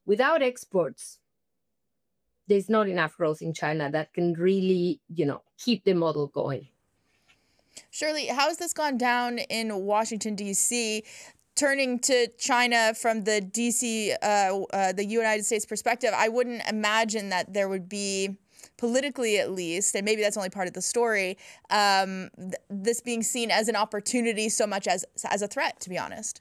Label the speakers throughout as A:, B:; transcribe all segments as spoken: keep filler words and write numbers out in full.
A: without exports, there's not enough growth in China that can really, you know, keep the model going.
B: Shirley, how has this gone down in Washington, D C? Turning to China from the D C, uh, uh, the United States perspective, I wouldn't imagine that there would be, politically at least, and maybe that's only part of the story, um, th- this being seen as an opportunity so much as as a threat, to be honest.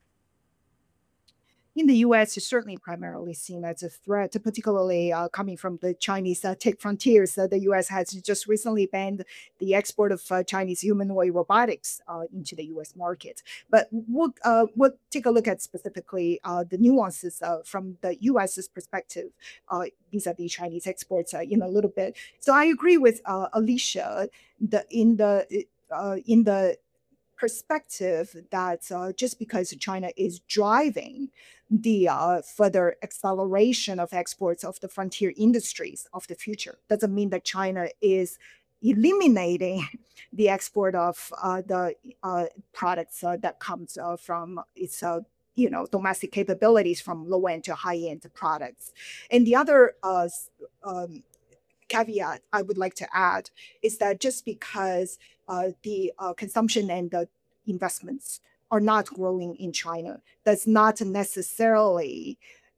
C: In the U S, it's certainly primarily seen as a threat, particularly uh, coming from the Chinese uh, tech frontiers. Uh, the U S has just recently banned the export of uh, Chinese humanoid robotics uh, into the U S market. But we'll, uh, we'll take a look at specifically uh, the nuances uh, from the US's perspective uh, vis-a-vis Chinese exports uh, in a little bit. So I agree with uh, Alicia the, in the uh, in the perspective that uh, just because China is driving the uh, further acceleration of exports of the frontier industries of the future, doesn't mean that China is eliminating the export of uh, the uh, products uh, that comes uh, from its uh, you know domestic capabilities from low end to high end products. And the other uh, um, caveat I would like to add is that just because uh, the uh, consumption and the investments are not growing in China does not necessarily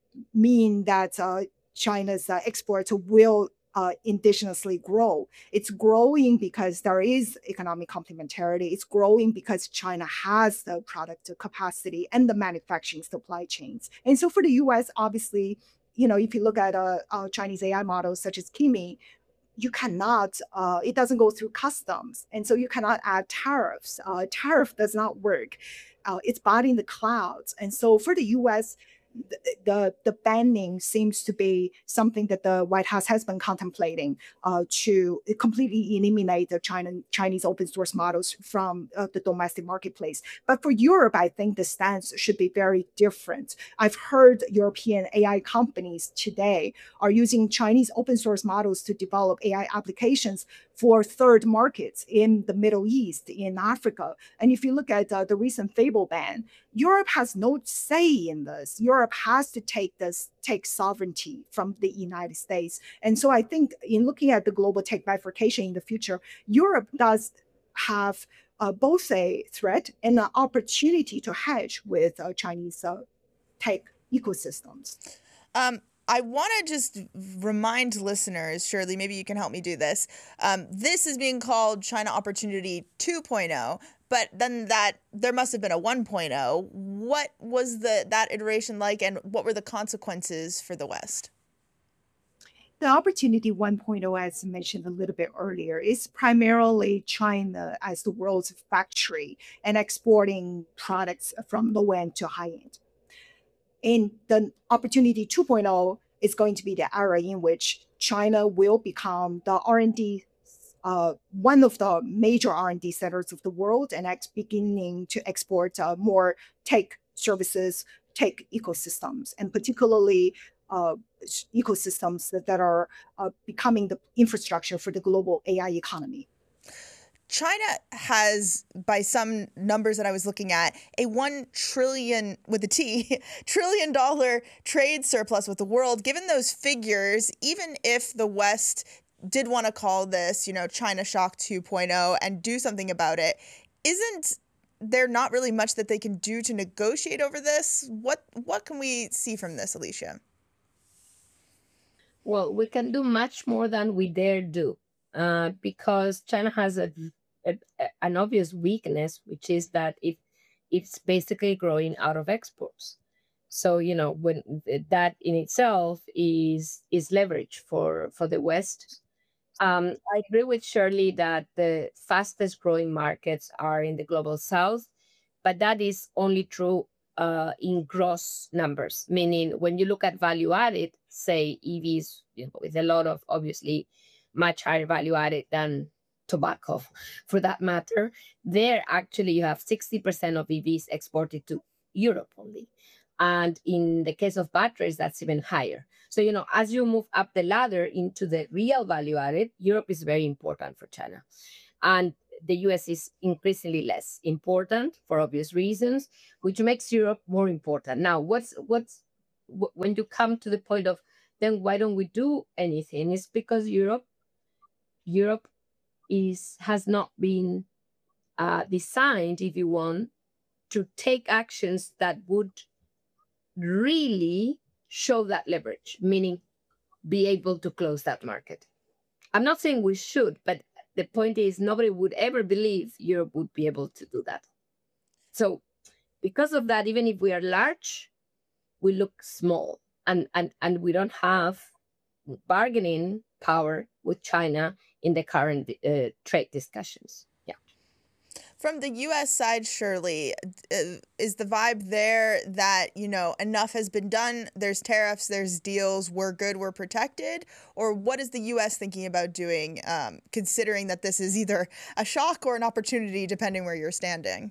C: mean that uh, China's uh, exports will uh, indigenously grow. It's growing because there is economic complementarity. It's growing because China has the product capacity and the manufacturing supply chains. And so for the U S, obviously, you know, if you look at uh, uh, Chinese A I models such as Kimi, you cannot, uh, it doesn't go through customs. And so you cannot add tariffs. Uh, tariff does not work. Uh, it's bought in the clouds. And so for the U S, the, the, the banning seems to be something that the White House has been contemplating uh, to completely eliminate the China, Chinese open source models from uh, the domestic marketplace. But for Europe, I think the stance should be very different. I've heard European A I companies today are using Chinese open source models to develop A I applications for third markets in the Middle East, in Africa. And if you look at uh, the recent Fable ban, Europe has no say in this. Europe has to take this, take sovereignty from the United States. And so I think in looking at the global tech bifurcation in the future, Europe does have uh, both a threat and an opportunity to hedge with uh, Chinese uh, tech ecosystems.
B: Um, I want to just remind listeners, Shirley, maybe you can help me do this. Um, this is being called China Opportunity 2.0, but then that there must have been a 1.0. What was the that iteration like, and what were the consequences for the West?
C: The Opportunity 1.0, as mentioned a little bit earlier, is primarily China as the world's factory and exporting products from low end to high end. And the Opportunity 2.0 is going to be the era in which China will become the R and D, uh, one of the major R and D centers of the world, and ex- beginning to export uh, more tech services, tech ecosystems, and particularly uh, ecosystems that, that are uh, becoming the infrastructure for the global A I economy.
B: China has, by some numbers that I was looking at, a one trillion with a T trillion dollar trade surplus with the world. Given those figures, even if the West did want to call this, you know, China Shock 2.0 and do something about it, isn't there not really much that they can do to negotiate over this? What what can we see from this, Alicia?
A: Well, we can do much more than we dare do, uh, because China has a, a, an obvious weakness, which is that it it's basically growing out of exports. So you know when that in itself is is leverage for for the West. Um, I agree with Shirley that the fastest growing markets are in the global South, but that is only true uh, in gross numbers, meaning when you look at value added, say E Vs, you know, with a lot of obviously much higher value added than tobacco for that matter, there actually you have sixty percent of E Vs exported to Europe only. And in the case of batteries, that's even higher. So, you know, as you move up the ladder into the real value added, Europe is very important for China. And the U S is increasingly less important for obvious reasons, which makes Europe more important. Now, what's what's w- when you come to the point of then why don't we do anything, it's because Europe Europe is has not been uh, designed, if you want, to take actions that would really show that leverage, meaning be able to close that market. I'm not saying we should, but the point is nobody would ever believe Europe would be able to do that. So because of that, even if we are large, we look small, and and, and we don't have bargaining power with China in the current uh, trade discussions. Yeah.
B: From the U S side, Shirley, uh, is the vibe there that, you know, enough has been done, there's tariffs, there's deals, we're good, we're protected? Or what is the U S thinking about doing, um, considering that this is either a shock or an opportunity, depending where you're standing?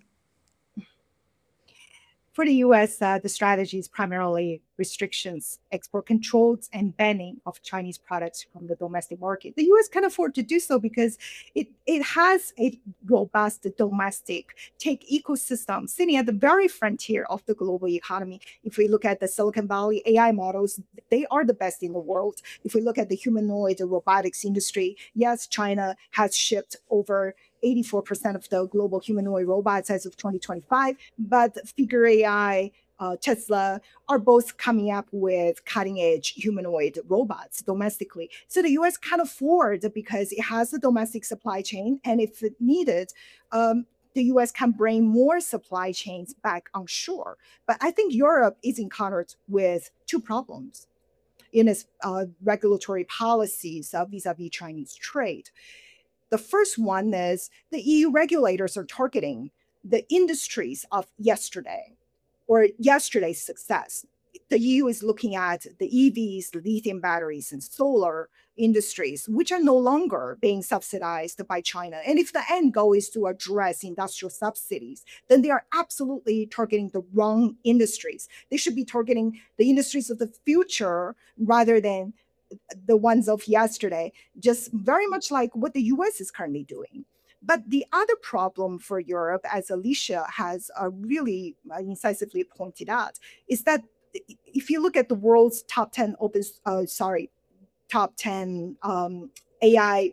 C: For the U S, uh, the strategy is primarily restrictions, export controls, and banning of Chinese products from the domestic market. The U S can afford to do so because it, it has a robust domestic tech ecosystem sitting at the very frontier of the global economy. If we look at the Silicon Valley A I models, they are the best in the world. If we look at the humanoid robotics industry, yes, China has shipped over eighty-four percent of the global humanoid robots as of twenty twenty-five, but Figure A I, uh, Tesla are both coming up with cutting edge humanoid robots domestically. So the U S can afford because it has a domestic supply chain, and if it needed, um, the U S can bring more supply chains back on shore. But I think Europe is encountered with two problems in its uh, regulatory policies uh, vis-a-vis Chinese trade. The first one is the E U regulators are targeting the industries of yesterday or yesterday's success. The E U is looking at the E Vs, lithium batteries, and solar industries, which are no longer being subsidized by China. And if the end goal is to address industrial subsidies, then they are absolutely targeting the wrong industries. They should be targeting the industries of the future rather than the ones of yesterday, just very much like what the U S is currently doing. But the other problem for Europe, as Alicia has uh, really uh, incisively pointed out, is that if you look at the world's top ten open, uh, sorry, top ten um, A I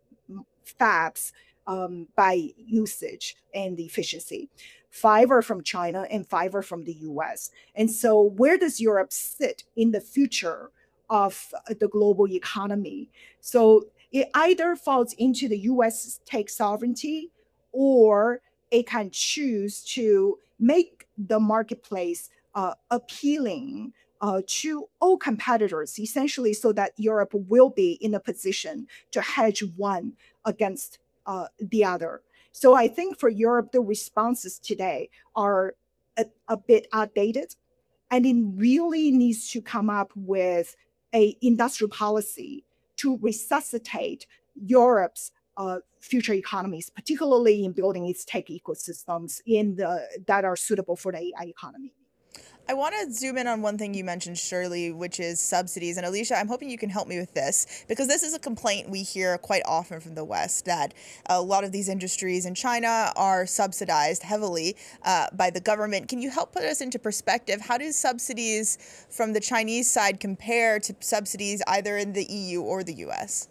C: fabs um, by usage and efficiency, five are from China and five are from the U S. And so, where does Europe sit in the future of the global economy? So, it either falls into the U S tech sovereignty, or it can choose to make the marketplace uh, appealing uh, to all competitors, essentially, so that Europe will be in a position to hedge one against uh, the other. So I think for Europe, the responses today are a, a bit outdated, and it really needs to come up with a industrial policy to resuscitate Europe's uh, future economies, particularly in building its tech ecosystems in the that are suitable for the A I economy.
B: I want to zoom in on one thing you mentioned, Shirley, which is subsidies. And Alicia, I'm hoping you can help me with this, because this is a complaint we hear quite often from the West, that a lot of these industries in China are subsidized heavily uh, by the government. Can you help put us into perspective? How do subsidies from the Chinese side compare to subsidies either in the E U or the U S?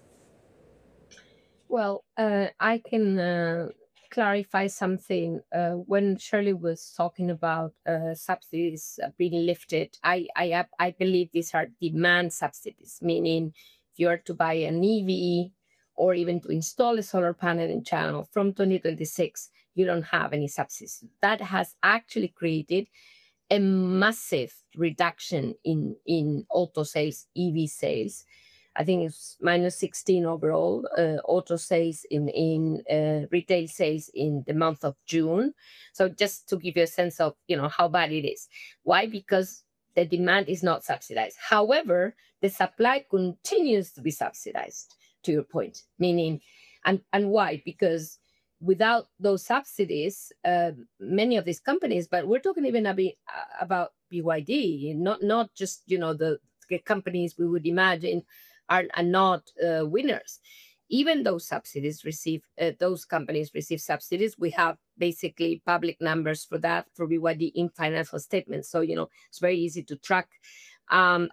A: Well, uh, I can uh, clarify something. Uh, when Shirley was talking about uh, subsidies uh, being lifted, I, I I believe these are demand subsidies, meaning if you are to buy an E V or even to install a solar panel in China from twenty twenty-six, you don't have any subsidies. That has actually created a massive reduction in in auto sales, E V sales. I think it's minus sixteen overall uh, auto sales in in uh, retail sales in the month of June. So just to give you a sense of, you know, how bad it is. Why? Because the demand is not subsidized. However, the supply continues to be subsidized. To your point, meaning, and and why? Because without those subsidies, uh, many of these companies, but we're talking even a bit, uh, about B Y D, not not just, you know, the, the companies we would imagine are, are not uh, winners. Even those subsidies receive, uh, those companies receive subsidies. We have basically public numbers for that for B Y D in financial statements. So, you know, it's very easy to track Um,